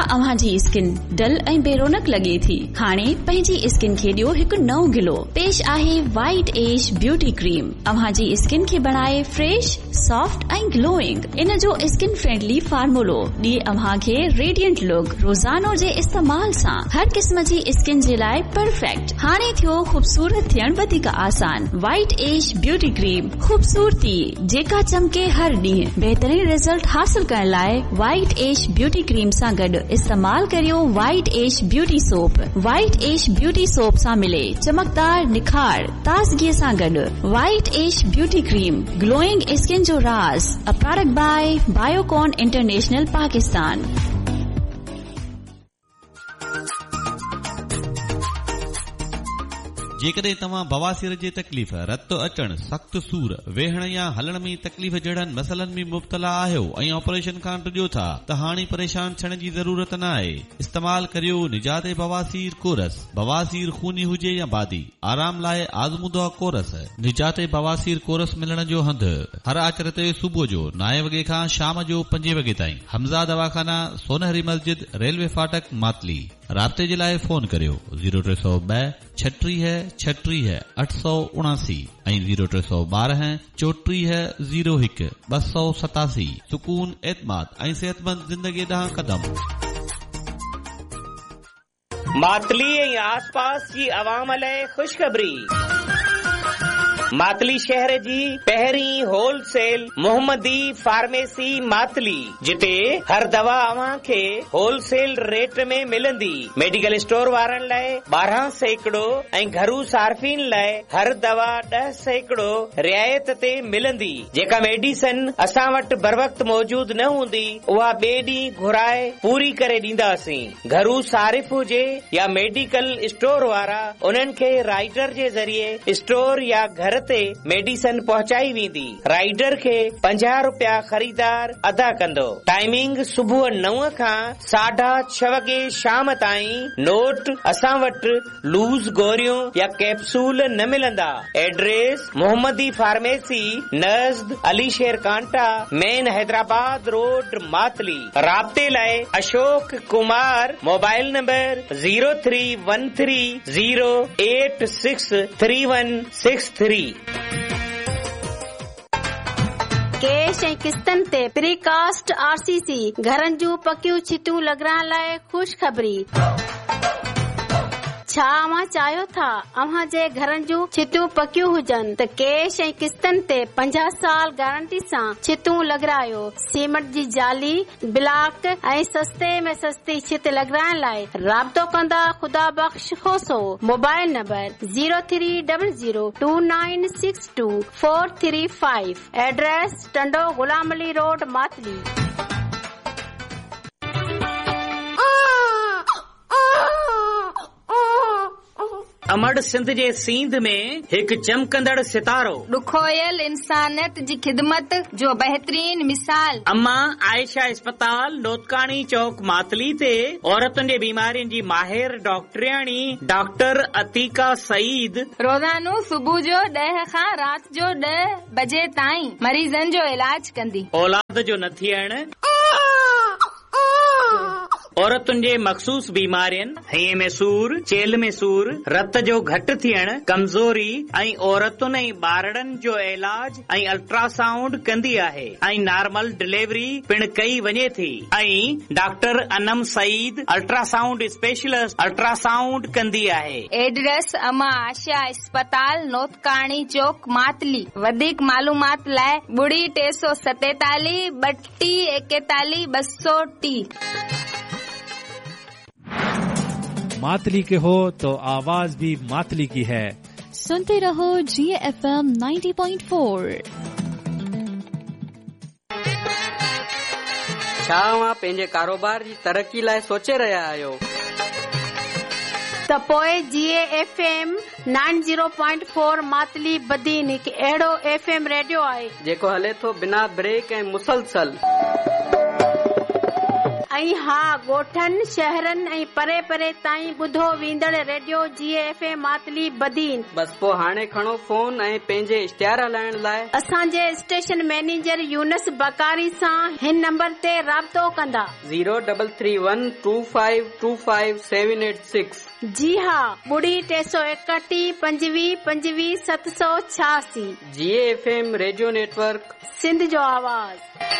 अव्हां जी skin dull ऐं बेरोनक लगे थी? हाणे पंहिंजी स्किन खे ॾियो हिकु नओं ग्लो। पेश आहे वाइट एज ब्यूटी क्रीम। अव्हां जी स्किन खे बनाए फ्रेश, सॉफ्ट ऐं ग्लोइंग। इन जो स्किन फ्रेंडली फार्मूलो ॾिए अव्हां खे रेडिएंट लुक। रोज़ानो जे इस्तेमाल सां हर क़िस्म जी स्किन जे लाइ परफेक्ट। हाणे थियो खूबसूरत थियण वधीक आसान। वाइट एज ब्यूटी क्रीम, खूबसूरती जेका चमके हर ॾींहुं। बेहतरीन रिजल्ट हासिल करण लाइ वाइट एज ब्यूटी क्रीम सां गॾु इस्तेमाल करियो white age beauty soap. White age beauty soap सां मिले चमकदार निखार ताज़गीअ सां गॾु। White age beauty cream, glowing skin जो राज। A product by Biocon international Pakistan. जेकॾहिं तव्हां बवासीर जे तकलीफ़, रत अचण, सख़्त सूर, वेहण या हलण में तकलीफ़ जहिड़नि मसइलनि में मुब्तला आहियो ऐं ऑपरेशन खां टिजो था त हाणे परेशान थियण जी ज़रूरत न आहे। इस्तेमाल करियो निजात बवासीर कोरस। बवासीर खूनी हुजे या बादी, आराम लाइ आज़मूदा कोरस। निजात बवासीर कोरस मिलण जो हंधि हर आचर ते सुबुह जो 9 वॻे खां शाम जो 5 वॻे ताईं। हमज़ा दवाखाना, सोनहरी मस्जिद, रेलवे फाटक, मातली। राब्ते जे लाइ फोन करियो 0302 36 879 ऐं 0312 34 01 287। सुकून, एतमाद ऐं सेहतमंद ज़िंदगी ॾांहुं क़दम। मातली ऐं आसपास जी अवाम लाइ ख़ुशख़बरी। मातली शहर जी पहिरीं होलसेल मोहम्मदी फार्मेसी मातली, जिते हर दवा अव्हां खे होलसेल रेट में मिलंदी। मेडिकल स्टोर वारनि लाइ 12% ऐं घरू सार्फिन लाइ हर दवा 10% रियायत ते मिलंदी। जेका मेडिसिन असां वटि बर वक्त मौजूद न हूंदी, उहा ॿिए ॾींहुं घुराए पूरी करे ॾींदासीं। घरू सारिफ हुजे या मेडिकल स्टोर वारा, उन्हनि खे राइडर जे ज़रिए स्टोर या घर ते मेडिसिन पहुचाई वेंदी। राइडर खे 50 रुपया ख़रीदार अदा कंदो। टाइमिंग सुबुह 9 खां 6:30 वॻे शाम ताईं। नोट, असां वटि लूज़ गोरियूं या कैप्सूल न मिलंदा। एड्रेस मोहम्मदी फार्मेसी, नज़द अली शेर कांटा, मेन हैदराबाद रोड, मातली। राब्ते लाइ Ashok Kumar, mobile number 0313086363। Cash ऐं किस्तनि ते प्रीकास्ट RCC घरनि जूं पकियूं छितूं लॻाइण लाइ ख़ुशख़बरी। छा अव्हां चाहियो था अव्हां जे घरनि जूं छितूं पकियूं हुजनि त कैश ऐं किस्तनि ते 50 साल गारंटी सां छितूं लॻारायो। सीमेंट जी जाली, ब्लॉक ऐं सस्ते में सस्ती छित लॻाइण लाइ राब्तो कंदा ख़ुदा बख़्श खोसो। Mobile number 03002962 435। Address Tando Ghulam Ali road, Matali. अमड़ Sindh जे सींध में हिकु चमकंदड़ सितारो, ॾुखोयल इंसानियत जी ख़िदमत जो बहितरीन मिसाल। अम्मा आयशा अस्पताल, लोतकानी चौक, मातली ते औरतुनि जे बीमारियुनि जी माहिर डॉक्टरियाणी डॉक्टर अतीका सईद रोज़ानो सुबुह जो 10 खां राति जो 10 बजे ताईं मरीज़नि जो इलाज कंदी। औलाद जो न थियण, औरतुनि जे मख़सूस बीमारियुनि, हईअ में सूर, चेल में सूर, रत जो घटि थियण, कमज़ोरी ऐं औरतुनि ऐं ॿारड़नि जो इलाज ऐं अल्ट्रासाउंड कंदी आहे ऐं नॉर्मल डिलीवरी पिण कई वञे थी। ऐं doctor Anam Saeed ultrasound specialist ultrasound कंदी आहे। एड्रेस अमा आशा अस्पताल, नोतकाणी चौक, मातली। वधीक मालूमात लाइ 347 3241 230। मातली के हो तो आवाज भी मातली की है। सुनते रहो GFM 90.4। छा तव्हां पंहिंजे कारोबार जी तरक़ी लाइ सोचे रहिया आहियो? त पोइ GFM 90.4 मातली बदीन हिकु अहिड़ो FM रेडियो आहे जेको हले थो बिना ब्रेक ऐं मुसलसल। ऐं हा ॻोठनि शहरनि ऐं परे परे ताईं ॿुधो वेंदड़ रेडियो GFM मातली बदीन। बस पोइ हाणे खणो फोन ऐं पंहिंजे इश्तिहार हलाइण लाइ असांजे स्टेशन मैनेजर यूनस बकारी सां हिन नंबर ते राब्तो कंदा 03312525 जी हा 361 25 25 786। GFM रेडियो नेटवर्क सिंध जो आवाज़।